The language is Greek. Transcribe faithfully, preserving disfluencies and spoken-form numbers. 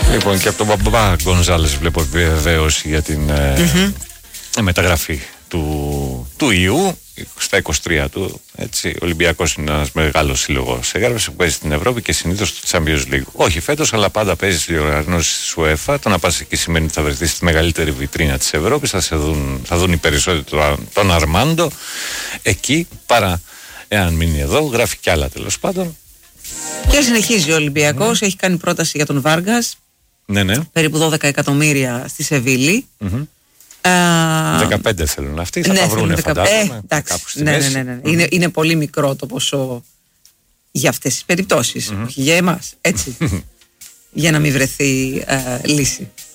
Λοιπόν, και από τον Μπαμπά Γκονζάλες βλέπω βεβαίωση για την mm-hmm. ε, μεταγραφή του, του ιού. Στα είκοσι τρία του, έτσι. Ο Ολυμπιακός είναι ένας μεγάλος σύλλογος. Έγραψε που παίζει στην Ευρώπη και συνήθως στο Champions League. Όχι φέτος, αλλά πάντα παίζει στις διοργανώσεις της UEFA. Το να πας εκεί σημαίνει ότι θα βρεθεί στη μεγαλύτερη βιτρίνα της Ευρώπης. Θα, σε δουν, θα δουν οι περισσότεροι τον, τον Αρμάντο εκεί, παρά εάν μείνει εδώ. Γράφει κι άλλα τέλος πάντων. Και συνεχίζει ο Ολυμπιακός. Mm. Έχει κάνει πρόταση για τον Βάργας. Ναι, ναι. Περίπου δώδεκα εκατομμύρια στη Σεβίλη. Mm-hmm. δεκαπέντε θέλουν αυτοί, θα ναι, τα βρούνε φαντάζομαι. Ε, εντάξει, ναι, ναι, ναι, ναι. Mm. Είναι, είναι πολύ μικρό το ποσό για αυτές τις περιπτώσεις, mm-hmm. όχι για εμάς, έτσι, για να μην βρεθεί ε, λύση.